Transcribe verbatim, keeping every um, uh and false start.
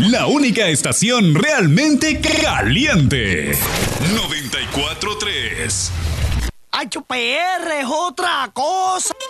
La única estación realmente caliente. noventa y cuatro punto tres. H P R es otra cosa.